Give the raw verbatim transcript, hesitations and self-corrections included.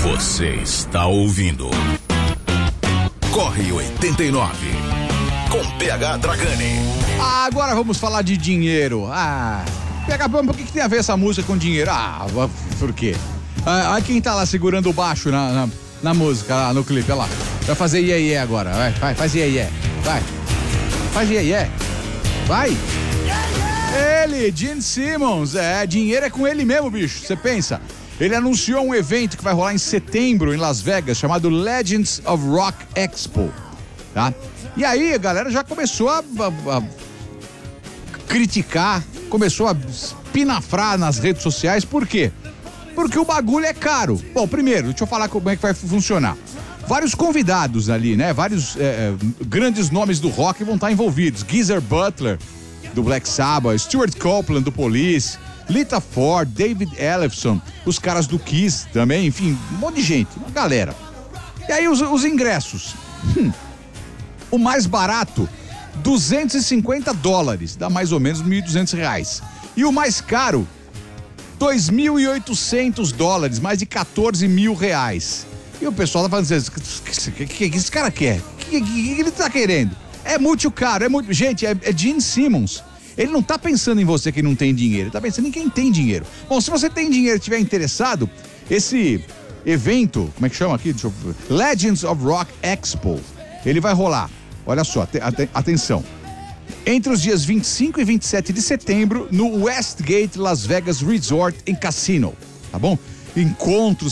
Você está ouvindo Corre oitenta e nove com P H Dragani. Agora vamos falar de dinheiro. Ah, P H, por que, que tem a ver essa música com dinheiro? Ah, por quê? Ah, olha quem tá lá segurando o baixo na, na, na música, lá no clipe, olha lá. Vai fazer iê iê agora, vai, vai, faz iê iê, vai. Faz iê iê, vai. Ele, Gene Simmons, é, dinheiro é com ele mesmo, bicho, você pensa. Ele anunciou um evento que vai rolar em setembro em Las Vegas, chamado Legends of Rock Expo, tá? E aí a galera já começou a, a, a criticar, começou a espinafrar nas redes sociais, por quê? Porque o bagulho é caro. Bom, primeiro, deixa eu falar como é que vai funcionar. Vários convidados ali, né? Vários é, grandes nomes do rock vão estar envolvidos. Geezer Butler, do Black Sabbath, Stuart Copeland, do Police, Lita Ford, David Ellefson, os caras do Kiss também, enfim, um monte de gente, uma galera. E aí os, os ingressos. Hum, o mais barato, duzentos e cinquenta dólares, dá mais ou menos mil e duzentos reais. E o mais caro, dois mil e oitocentos dólares, mais de quatorze mil reais. E o pessoal tá falando assim, o que, que, que esse cara quer? O que, que, que ele tá querendo? É muito caro, é muito... Gente, é, é Gene Simmons. Ele não tá pensando em você que não tem dinheiro, ele tá pensando em quem tem dinheiro. Bom, se você tem dinheiro e estiver interessado, esse evento, como é que chama aqui? Deixa eu... Legends of Rock Expo, ele vai rolar, olha só, at- atenção, entre os dias vinte e cinco e vinte e sete de setembro, no Westgate Las Vegas Resort and Casino, tá bom? Encontros,